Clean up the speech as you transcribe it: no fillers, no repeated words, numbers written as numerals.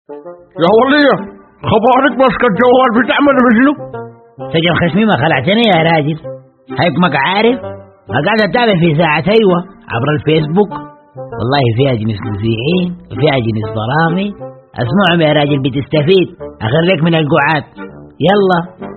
يا ولية خبرك ماسكة الجوال بتعمل بشنو؟ سجن خشمي ما خلعتني يا راجل. هيكمك عارف قاعد اتابع في ساعة ايوه عبر الفيسبوك، والله فيها جنس مسيحيين وفيها جنس ضرامي. اسمعهم يا راجل بتستفيد، اخرجك من القعاد. يلا